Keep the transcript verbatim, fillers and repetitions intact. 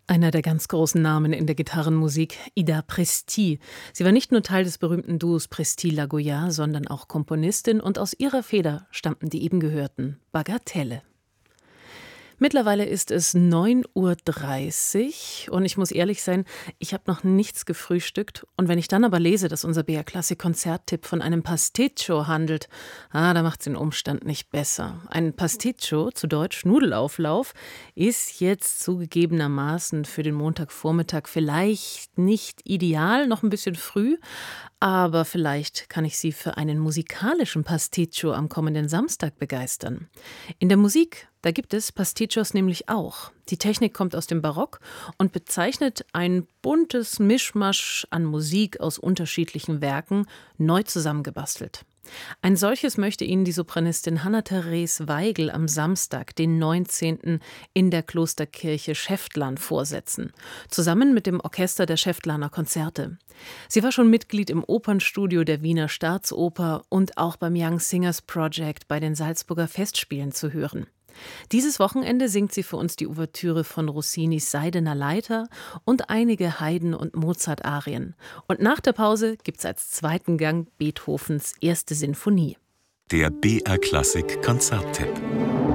Einer der ganz großen Namen in der Gitarrenmusik, Ida Presti. Sie war nicht nur Teil des berühmten Duos Presti-Lagoya, sondern auch Komponistin, und aus ihrer Feder stammten die eben gehörten Bagatelle. Mittlerweile ist es neun Uhr dreißig und ich muss ehrlich sein, ich habe noch nichts gefrühstückt. Und wenn ich dann aber lese, dass unser B R Klassik Konzerttipp von einem Pasticcio handelt, ah, da macht's den Umstand nicht besser. Ein Pasticcio, zu Deutsch Nudelauflauf, ist jetzt zugegebenermaßen für den Montagvormittag vielleicht nicht ideal, noch ein bisschen früh, aber vielleicht kann ich Sie für einen musikalischen Pasticcio am kommenden Samstag begeistern. In der Musik, da gibt es Pasticcios nämlich auch. Die Technik kommt aus dem Barock und bezeichnet ein buntes Mischmasch an Musik aus unterschiedlichen Werken, neu zusammengebastelt. Ein solches möchte Ihnen die Sopranistin Hanna-Therese Weigel am Samstag, den neunzehnten in der Klosterkirche Schäftlarn vorsetzen, zusammen mit dem Orchester der Schäftlarner Konzerte. Sie war schon Mitglied im Opernstudio der Wiener Staatsoper und auch beim Young Singers Project bei den Salzburger Festspielen zu hören. Dieses Wochenende singt sie für uns die Ouvertüre von Rossinis Seidener Leiter und einige Haydn- und Mozart-Arien. Und nach der Pause gibt's als zweiten Gang Beethovens erste Sinfonie. Der B R Klassik Konzerttipp.